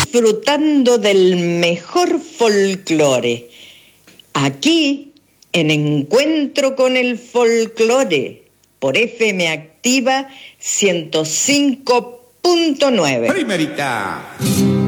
disfrutando del mejor folclore. Aquí, en Encuentro con el Folclore, por FM Activa 105.9. Primerita.